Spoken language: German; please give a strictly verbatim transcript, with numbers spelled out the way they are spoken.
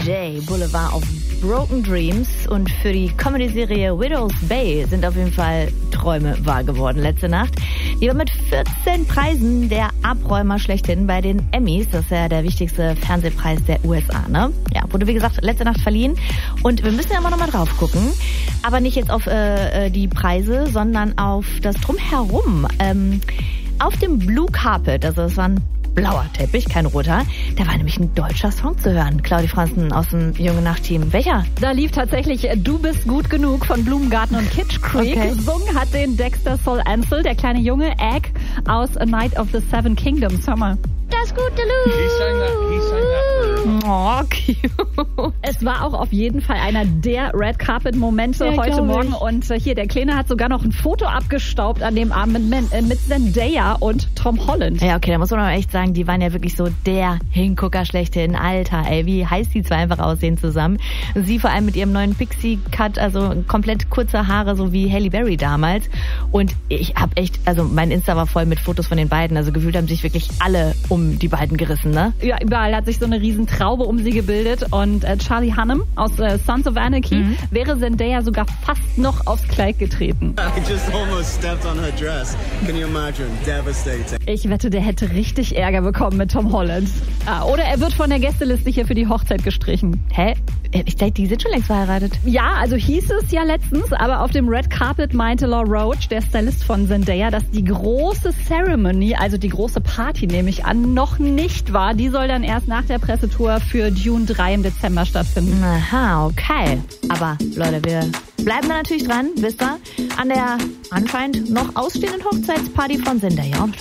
J, Boulevard of Broken Dreams. Und für die Comedy-Serie Widow's Bay sind auf jeden Fall Träume wahr geworden letzte Nacht. Die war mit vierzehn Preisen der Abräumer schlechthin bei den Emmys. Das ist ja der wichtigste Fernsehpreis der U S A, ne? Ja, wurde wie gesagt letzte Nacht verliehen. Und wir müssen ja immer noch mal drauf gucken. Aber nicht jetzt auf äh, die Preise, sondern auf das Drumherum. Ähm, auf dem Blue Carpet, also es war ein blauer Teppich, kein roter. Da war nämlich ein deutscher Song zu hören. Claudi Franzen aus dem Junge Nacht-Team. Welcher? Da lief tatsächlich Du bist gut genug von Blumengarten und Kitsch Creek. Okay. Gesungen hat den Dexter Soul Ansel, der kleine Junge Egg aus A Night of the Seven Kingdoms. Hör mal. Das gute Loot. He sang that, he sang that. Oh, cute. Es war auch auf jeden Fall einer der Red Carpet Momente Ja, heute glaub Morgen. ich. Und äh, hier, der Kleine hat sogar noch ein Foto abgestaubt an dem Abend mit, äh, mit Zendaya und Tom Holland. Ja, okay, da muss man aber echt sagen, die waren ja wirklich so der Hingucker schlechthin. Alter, ey, wie heiß die zwei einfach aussehen zusammen. Sie vor allem mit ihrem neuen Pixie-Cut, also komplett kurze Haare, so wie Halle Berry damals. Und ich hab echt, also mein Insta war voll mit Fotos von den beiden. Also gefühlt haben sich wirklich alle um die beiden gerissen, ne? Ja, überall hat sich so eine riesen Traube um sie gebildet. Und äh, Charlie Hunnam aus äh, Sons of Anarchy Mhm. wäre Zendaya sogar fast noch aufs Kleid getreten. I just almost stepped on her dress. Can you imagine? Devastating. Ich wette, der hätte richtig Ärger bekommen mit Tom Holland. Ah, oder er wird von der Gästeliste hier für die Hochzeit gestrichen. Hä? Ich dachte, die sind schon längst verheiratet. Ja, also hieß es ja letztens, aber auf dem Red Carpet meinte Law Roach, der Stylist von Zendaya, dass die große Ceremony, also die große Party nehme ich an, noch nicht war. Die soll dann erst nach der Pressetour für Dune drei im Dezember stattfinden. Aha, okay. Aber Leute, wir bleiben da natürlich dran, wisst ihr, an der anscheinend noch ausstehenden Hochzeitsparty von Zendaya und